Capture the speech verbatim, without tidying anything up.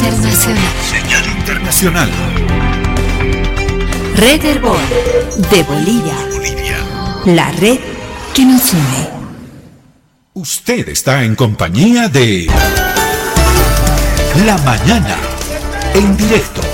internacional. Señal internacional. Red Herbol de Bolivia. Bolivia. La red que nos une. Usted está en compañía de La Mañana, en directo.